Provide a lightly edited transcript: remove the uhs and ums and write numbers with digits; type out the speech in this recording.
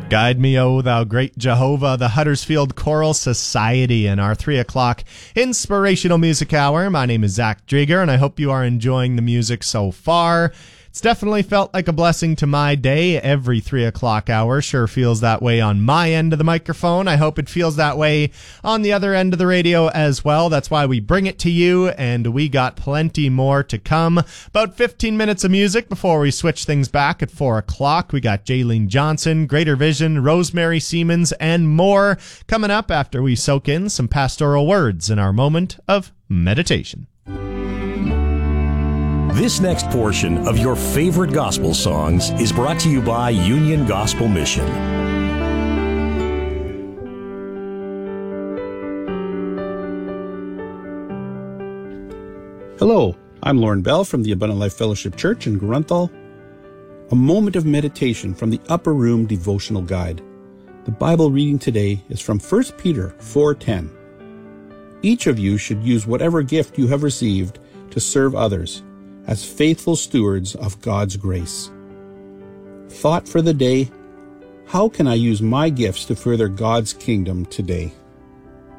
Guide me, O thou great Jehovah, the Huddersfield Choral Society, in our 3 o'clock inspirational music hour. My name is Zach Drieger, and I hope you are enjoying the music so far. It's definitely felt like a blessing to my day. Every 3 o'clock hour sure feels that way on my end of the microphone. I hope it feels that way on the other end of the radio as well. That's why we bring it to you, and we got plenty more to come. About 15 minutes of music before we switch things back at 4 o'clock. We got Jaylene Johnson, Greater Vision, Rosemary Siemens, and more coming up after we soak in some pastoral words in our moment of meditation. This next portion of your favorite gospel songs is brought to you by Union Gospel Mission. Hello, I'm Lauren Bell from the Abundant Life Fellowship Church in Grunthal. A moment of meditation from the Upper Room Devotional Guide. The Bible reading today is from 1 Peter 4:10. Each of you should use whatever gift you have received to serve others, as faithful stewards of God's grace. Thought for the day: how can I use my gifts to further God's kingdom today?